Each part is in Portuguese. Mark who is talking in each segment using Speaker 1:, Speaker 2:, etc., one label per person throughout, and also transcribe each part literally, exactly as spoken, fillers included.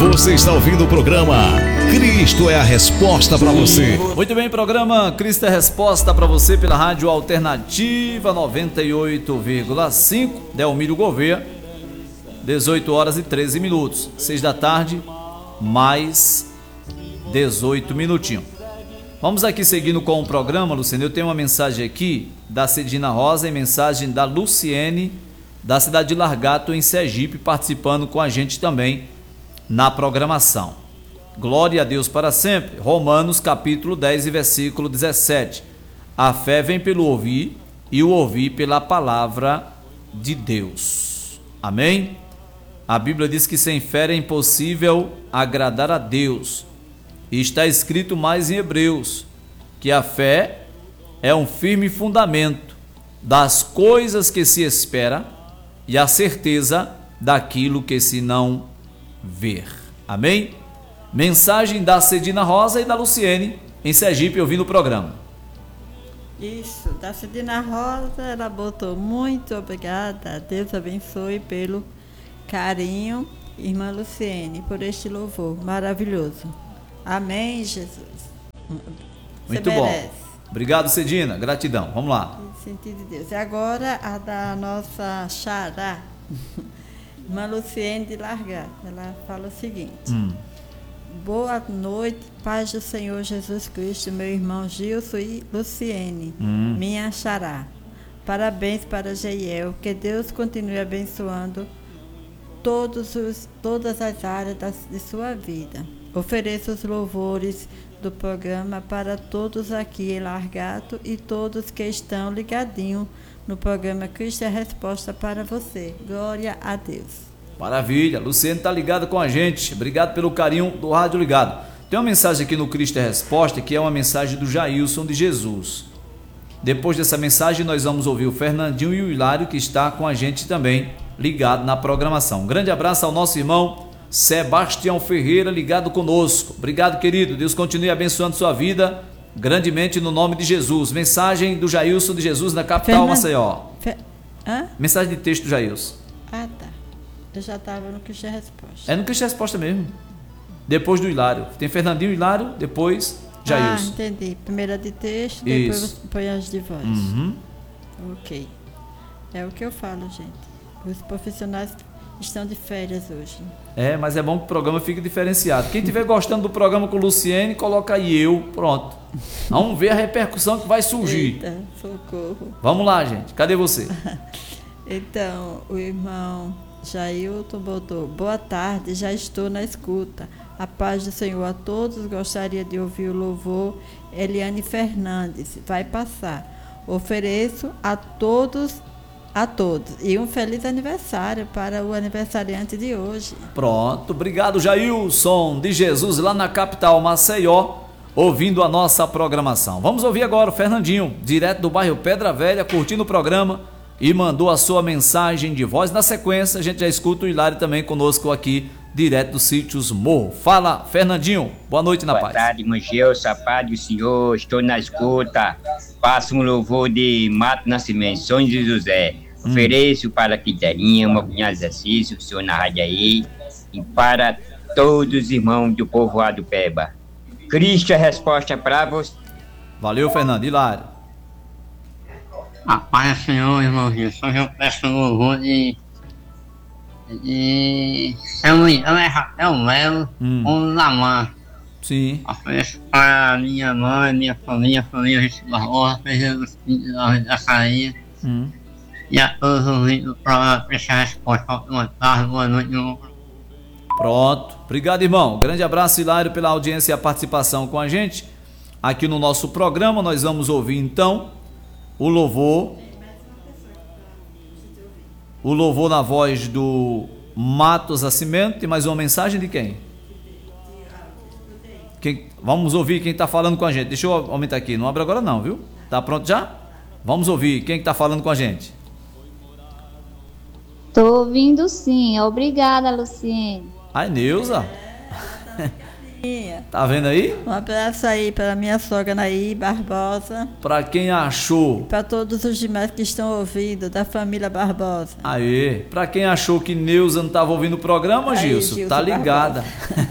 Speaker 1: Você está ouvindo o programa Cristo é a Resposta para você.
Speaker 2: Muito bem, programa Cristo é a Resposta para você pela Rádio Alternativa noventa e oito vírgula cinco, Delmiro Gouveia, dezoito horas e treze minutos, seis da tarde, mais dezoito minutinhos. Vamos aqui seguindo com o programa, Luciene. Eu tenho uma mensagem aqui da Cedina Rosa e mensagem da Luciene, da cidade de Largato, em Sergipe, participando com a gente também na programação. Glória a Deus para sempre. Romanos capítulo dez e versículo dezessete. A fé vem pelo ouvir e o ouvir pela palavra de Deus. Amém? A Bíblia diz que sem fé é impossível agradar a Deus. E está escrito mais em Hebreus que a fé é um firme fundamento das coisas que se espera e a certeza daquilo que se não ver. Amém? Mensagem da Cedina Rosa e da Luciene em Sergipe, ouvindo o programa.
Speaker 3: Isso, da Cedina Rosa, ela botou muito obrigada, Deus abençoe pelo carinho, irmã Luciene, por este louvor maravilhoso. Amém, Jesus.
Speaker 2: Muito bom. Obrigado, Cedina. Gratidão. Vamos lá.
Speaker 3: Em sentido de Deus. E agora a da nossa xará, irmã Luciene de Largato. Ela fala o seguinte. Hum. Boa noite, paz do Senhor Jesus Cristo, meu irmão Gilson e Luciene, hum. minha xará. Parabéns para Jeiel. Que Deus continue abençoando todos os, todas as áreas da, de sua vida. Ofereço os louvores do programa para todos aqui em Largato e todos que estão ligadinhos no programa Cristo é a Resposta para você. Glória a Deus.
Speaker 2: Maravilha, Luciene está ligada com a gente. Obrigado pelo carinho do Rádio Ligado. Tem uma mensagem aqui no Cristo é a Resposta, que é uma mensagem do Jailson de Jesus. Depois dessa mensagem nós vamos ouvir o Fernandinho e o Hilário, que está com a gente também ligado na programação. Um grande abraço ao nosso irmão Sebastião Ferreira, ligado conosco. Obrigado, querido. Deus continue abençoando sua vida grandemente no nome de Jesus. Mensagem do Jailson de Jesus na capital, Fernand... Maceió. Fe... Mensagem de texto do Jailson.
Speaker 3: Ah, tá. Eu já estava no Cristo é a Resposta.
Speaker 2: É no Cristo é a Resposta mesmo. Depois do Hilário. Tem Fernandinho e Hilário, depois Jailson.
Speaker 3: Ah, entendi. Primeira de texto, depois põe as de voz.
Speaker 2: Uhum.
Speaker 3: Ok. É o que eu falo, gente. Os profissionais estão de férias hoje.
Speaker 2: É, mas é bom que o programa fique diferenciado. Quem estiver gostando do programa com o Luciene, coloca aí eu, pronto. Vamos ver a repercussão que vai surgir.
Speaker 3: Eita, socorro.
Speaker 2: Vamos lá, gente. Cadê você?
Speaker 3: Então, o irmão Jailton botou: boa tarde, já estou na escuta. A paz do Senhor a todos. Gostaria de ouvir o louvor Eliane Fernandes. Vai passar. Ofereço a todos A todos. E um feliz aniversário para o aniversariante de hoje.
Speaker 2: Pronto. Obrigado, Jailson de Jesus, lá na capital Maceió, ouvindo a nossa programação. Vamos ouvir agora o Fernandinho, direto do bairro Pedra Velha, curtindo o programa e mandou a sua mensagem de voz. Na sequência, a gente já escuta o Hilário também conosco aqui, direto dos sítios Morro. Fala, Fernandinho. Boa noite na
Speaker 4: Boa
Speaker 2: paz.
Speaker 4: Boa tarde, irmão Gilson, paz do Senhor. Estou na escuta. Faço um louvor de Mato Nascimento, São de José. Hum. Ofereço para a Quiterinha, uma punhada de exercício, o senhor na rádio aí, e para todos os irmãos do povoado Peba. Cristo é a resposta para você.
Speaker 2: Valeu, Fernando. Hilário.
Speaker 5: A paz do Senhor, irmão Gilson. Eu peço um louvor de. de. É um Léo, hum. um Lamar.
Speaker 2: Sim.
Speaker 5: Ofereço para minha mãe, minha família, família Rico Barrosa, Jesus da Carinha.
Speaker 2: Hum.
Speaker 5: E a todos os ouvintes para prestar resposta. Boa tarde, boa noite.
Speaker 2: Pronto. Obrigado, irmão. Grande abraço, Hilário, pela audiência e a participação com a gente aqui no nosso programa. Nós vamos ouvir então o louvor. O louvor na voz do Matos Nascimento. Tem mais uma mensagem de quem? quem? Vamos ouvir quem está falando com a gente. Deixa eu aumentar aqui. Não abre agora não, viu? Tá pronto já? Vamos ouvir quem está falando com a gente.
Speaker 6: Tô ouvindo sim. Obrigada, Luciene.
Speaker 2: Ai, Neuza. Tá vendo aí?
Speaker 3: Um abraço aí para minha sogra Naí Barbosa,
Speaker 2: Pra quem achou,
Speaker 3: para todos os demais que estão ouvindo, da família Barbosa.
Speaker 2: aê, pra quem achou que Neuza não tava ouvindo o programa,
Speaker 3: Aí,
Speaker 2: Gilson,
Speaker 3: Gilson
Speaker 2: tá ligada.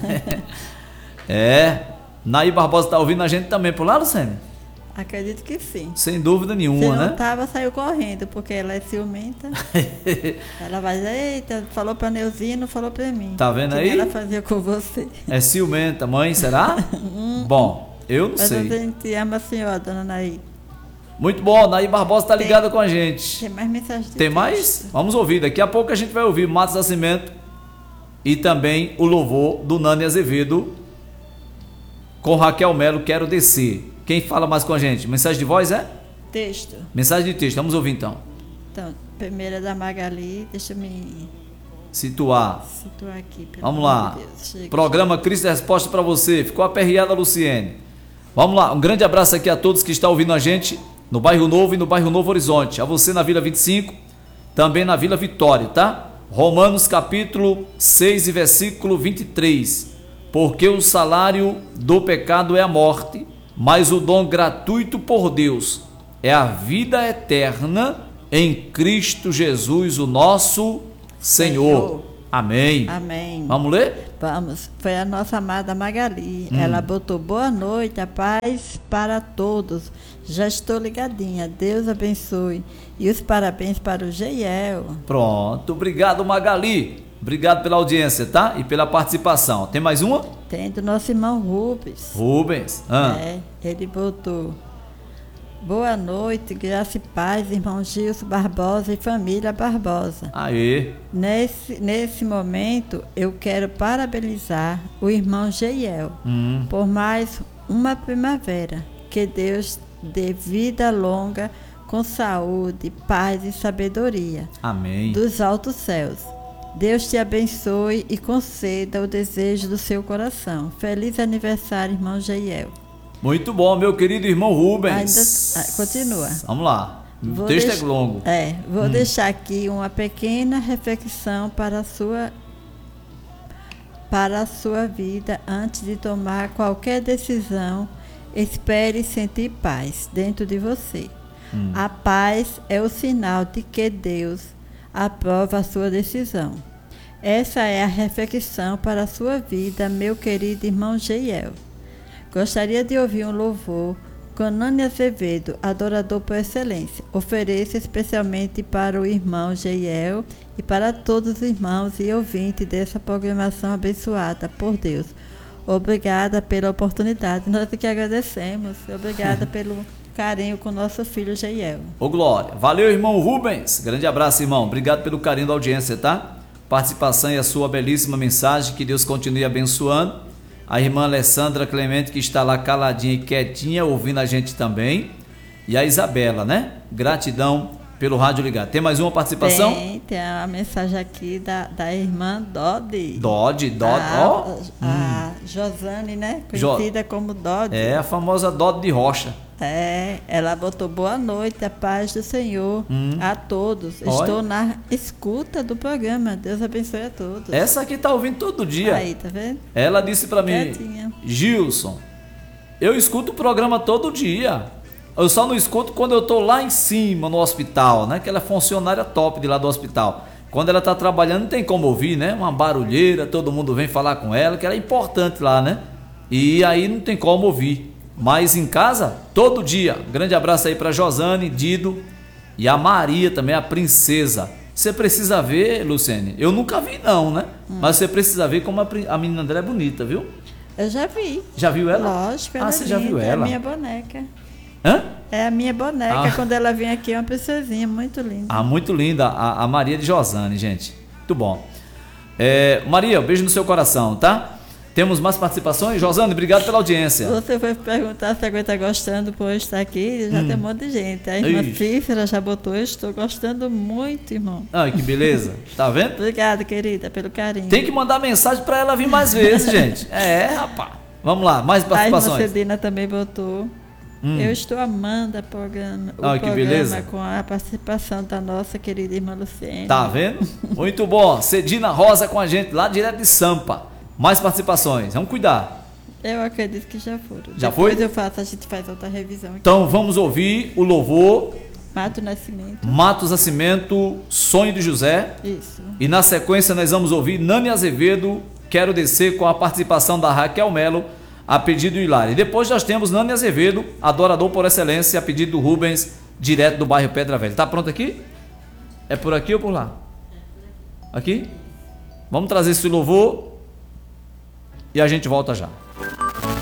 Speaker 2: É, Naí Barbosa tá ouvindo a gente também por lá, Luciene?
Speaker 3: Acredito que sim.
Speaker 2: Sem dúvida
Speaker 3: Se
Speaker 2: nenhuma,
Speaker 3: não
Speaker 2: né?
Speaker 3: tava, saiu correndo, porque ela é ciumenta. Ela vai dizer, eita, falou pra Neuzinha, não falou pra mim.
Speaker 2: Tá vendo
Speaker 3: Que
Speaker 2: aí?
Speaker 3: ela fazia com você.
Speaker 2: É ciumenta, mãe, será? Bom, eu não
Speaker 3: Mas a
Speaker 2: sei.
Speaker 3: gente ama a senhora, dona Naí.
Speaker 2: Muito bom, Naí Barbosa tá ligada com a gente.
Speaker 3: Tem mais mensagem de
Speaker 2: Tem
Speaker 3: texto.
Speaker 2: mais? Vamos ouvir. Daqui a pouco a gente vai ouvir Matos Nascimento e também o louvor do Nani Azevedo com Raquel Melo, Quero Descer. Quem fala mais com a gente? Mensagem de voz, é?
Speaker 3: Texto.
Speaker 2: Mensagem de texto. Vamos ouvir então.
Speaker 3: Então, primeira é da Magali, deixa eu me
Speaker 2: Situar.
Speaker 3: situar aqui. Pelo
Speaker 2: Vamos
Speaker 3: amor
Speaker 2: lá.
Speaker 3: de Deus. Chega.
Speaker 2: Programa Cristo é Resposta para você. Ficou aperreada, Luciene. Vamos lá. Um grande abraço aqui a todos que estão ouvindo a gente no Bairro Novo e no Bairro Novo Horizonte. A você na Vila vinte e cinco, também na Vila Vitória, tá? Romanos capítulo seis e versículo vinte e três. Porque o salário do pecado é a morte, mas o dom gratuito por Deus é a vida eterna em Cristo Jesus, o nosso Senhor.
Speaker 3: Senhor.
Speaker 2: Amém.
Speaker 3: Amém.
Speaker 2: Vamos ler?
Speaker 3: Vamos. Foi a nossa amada Magali.
Speaker 2: Hum.
Speaker 3: Ela botou boa noite, a paz para todos. Já estou ligadinha. Deus abençoe. E os parabéns para o Geiel.
Speaker 2: Pronto. Obrigado, Magali. Obrigado pela audiência, tá? E pela participação. Tem mais uma?
Speaker 3: Tem do nosso irmão Rubens.
Speaker 2: Rubens. Ah.
Speaker 3: É, ele botou. Boa noite, graça e paz, irmão Gilson Barbosa e família Barbosa.
Speaker 2: Aê.
Speaker 3: Nesse, nesse momento, eu quero parabenizar o irmão Geiel
Speaker 2: Hum.
Speaker 3: por mais uma primavera. Que Deus dê vida longa com saúde, paz e sabedoria
Speaker 2: Amém.
Speaker 3: dos altos céus. Deus te abençoe e conceda o desejo do seu coração. Feliz aniversário, irmão Geiel.
Speaker 2: Muito bom, meu querido irmão Rubens.
Speaker 3: Ainda- ah, continua.
Speaker 2: Vamos lá. O
Speaker 3: Vou
Speaker 2: texto
Speaker 3: deix-
Speaker 2: é longo.
Speaker 3: É, vou
Speaker 2: Hum.
Speaker 3: deixar aqui uma pequena reflexão para a sua para a sua vida antes de tomar qualquer decisão. Espere sentir paz dentro de você.
Speaker 2: Hum.
Speaker 3: A paz é o sinal de que Deus aprova a sua decisão. Essa é a reflexão para a sua vida, meu querido irmão Geiel. Gostaria de ouvir um louvor com Nani Azevedo, adorador por excelência. Ofereço especialmente para o irmão Geiel e para todos os irmãos e ouvintes dessa programação abençoada por Deus. Obrigada pela oportunidade. Nós que agradecemos. Obrigada pelo carinho com nosso filho Geiel.
Speaker 2: Ô Glória. Valeu, irmão Rubens. Grande abraço, irmão. Obrigado pelo carinho da audiência, tá? Participação e a sua belíssima mensagem. Que Deus continue abençoando. A irmã Alessandra Clemente, que está lá caladinha e quietinha, ouvindo a gente também. E a Isabela, né? Gratidão pelo rádio ligado. Tem mais uma participação?
Speaker 3: Tem, tem a mensagem aqui da, da irmã Dodi.
Speaker 2: Dodi, Dodi,
Speaker 3: a,
Speaker 2: ó.
Speaker 3: a Josane, né?
Speaker 2: Jo-
Speaker 3: Conhecida como Dodi.
Speaker 2: É a famosa Dodi de Rocha.
Speaker 3: É, ela botou boa noite, a paz do Senhor
Speaker 2: Hum.
Speaker 3: a todos.
Speaker 2: Olha.
Speaker 3: Estou na escuta do programa. Deus abençoe a todos.
Speaker 2: Essa aqui tá ouvindo todo dia.
Speaker 3: Aí, tá vendo?
Speaker 2: Ela disse pra mim,
Speaker 3: Quietinha.
Speaker 2: Gilson, eu escuto o programa todo dia. Eu só não escuto quando eu tô lá em cima no hospital, né? Que ela é funcionária top de lá do hospital. Quando ela tá trabalhando não tem como ouvir, né? Uma barulheira, todo mundo vem falar com ela, que ela é importante lá, né? E aí não tem como ouvir. Mas em casa, todo dia. Grande abraço aí pra Josane, Dido e a Maria também, a princesa. Você precisa ver, Luciene, eu nunca vi não, né? Mas você precisa ver como a, pri- a menina dela é bonita, viu?
Speaker 3: Eu já vi.
Speaker 2: Já viu ela?
Speaker 3: Lógico, ela
Speaker 2: Ah,
Speaker 3: é
Speaker 2: você já
Speaker 3: linda,
Speaker 2: viu
Speaker 3: É
Speaker 2: ela?
Speaker 3: a minha boneca.
Speaker 2: Hã?
Speaker 3: É a minha boneca.
Speaker 2: Ah.
Speaker 3: Quando ela vem aqui, é uma princesinha muito linda.
Speaker 2: Ah, muito linda, a, a Maria de Josane, gente. Muito bom. É, Maria, um beijo no seu coração, tá? Temos mais participações? Josane, obrigado pela audiência.
Speaker 3: Você foi perguntar se alguém está gostando por estar aqui, já tem um monte de gente. A irmã
Speaker 2: Ixi.
Speaker 3: Cícera já botou, eu estou gostando muito, irmão.
Speaker 2: Ai, que beleza. Tá vendo?
Speaker 3: Obrigada, querida, pelo carinho.
Speaker 2: Tem que mandar mensagem pra ela vir mais vezes, gente. É, rapaz. Vamos lá, mais
Speaker 3: A irmã
Speaker 2: participações.
Speaker 3: Cedina também botou.
Speaker 2: Hum.
Speaker 3: Eu estou amando a programa, o
Speaker 2: Ah, que
Speaker 3: programa
Speaker 2: beleza.
Speaker 3: com a participação da nossa querida irmã Luciene.
Speaker 2: Tá vendo? Muito bom. Cedina Rosa com a gente, lá direto de Sampa. Mais participações. Vamos cuidar.
Speaker 3: Eu acredito que já foram.
Speaker 2: Já
Speaker 3: Depois
Speaker 2: foi?
Speaker 3: eu faço, a gente faz outra revisão aqui.
Speaker 2: Então vamos ouvir o louvor
Speaker 3: Mato Nascimento.
Speaker 2: Matos Nascimento, Sonho de José.
Speaker 3: Isso.
Speaker 2: E na sequência nós vamos ouvir Nani Azevedo, Quero Descer, com a participação da Raquel Melo, a pedido do Hilário. E depois nós temos Nani Azevedo, Adorador por Excelência, a pedido do Rubens, direto do bairro Pedra Velha. Tá pronto aqui? É por aqui ou por lá? Aqui? Vamos trazer esse louvor e a gente volta já.